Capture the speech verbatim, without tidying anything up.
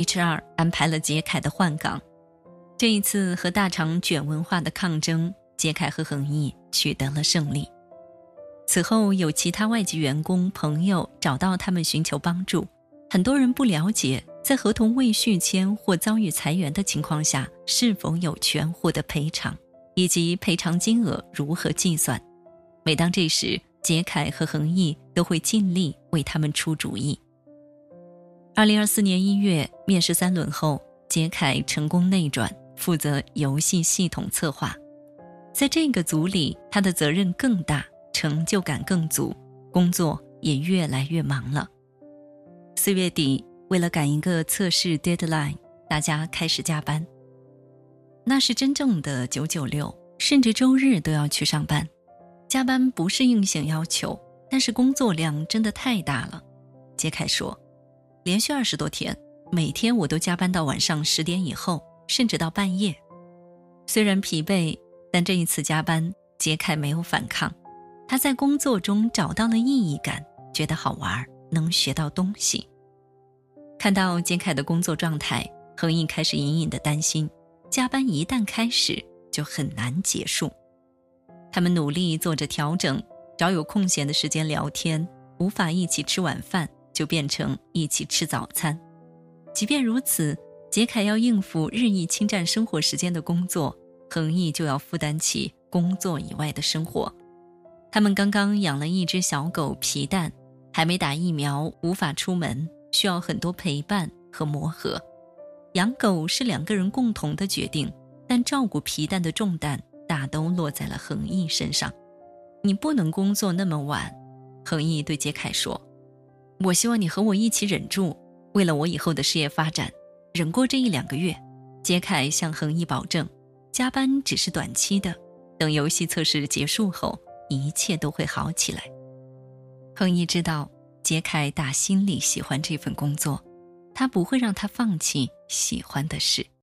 H R 安排了杰凯的换岗。这一次和大厂卷文化的抗争，杰凯和恒毅取得了胜利。此后有其他外籍员工朋友找到他们寻求帮助，很多人不了解在合同未续签或遭遇裁员的情况下是否有权获得赔偿，以及赔偿金额如何计算。每当这时，杰凯和恒毅都会尽力为他们出主意。二零二四年一月，面试三轮后，杰凯成功内转，负责游戏系统策划。在这个组里，他的责任更大，成就感更足，工作也越来越忙了。四月底，为了赶一个测试 deadline， 大家开始加班。那是真正的九九六，甚至周日都要去上班。加班不是硬性要求，但是工作量真的太大了。杰凯说，连续二十多天，每天我都加班到晚上十点以后，甚至到半夜。虽然疲惫，但这一次加班，杰凯没有反抗。他在工作中找到了意义感，觉得好玩，能学到东西。看到杰凯的工作状态，恒毅开始隐隐地担心，加班一旦开始，就很难结束。他们努力做着调整，找有空闲的时间聊天，无法一起吃晚饭，就变成一起吃早餐。即便如此，杰凯要应付日益侵占生活时间的工作，恒毅就要负担起工作以外的生活。他们刚刚养了一只小狗皮蛋，还没打疫苗，无法出门，需要很多陪伴和磨合。养狗是两个人共同的决定，但照顾皮蛋的重担大都落在了恒毅身上。你不能工作那么晚，恒毅对杰凯说，我希望你和我一起忍住，为了我以后的事业发展，忍过这一两个月。杰凯向恒毅保证，加班只是短期的，等游戏测试结束后，一切都会好起来。恒毅知道杰凯打心里喜欢这份工作，他不会让他放弃喜欢的事。